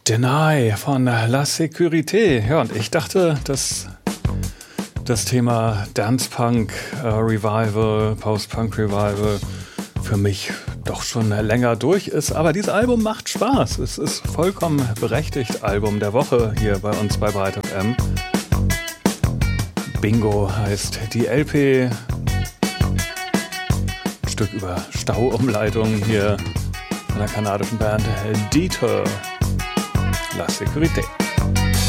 Deny von La Sécurité. Ja, und ich dachte, dass das Thema Dance Punk Revival, Post-Punk Revival für mich doch schon länger durch ist. Aber dieses Album macht Spaß. Es ist vollkommen berechtigt. Album der Woche hier bei uns bei Byte FM. Bingo heißt die LP. Ein Stück über Stauumleitung hier von der kanadischen Band Detour. La Sécurité.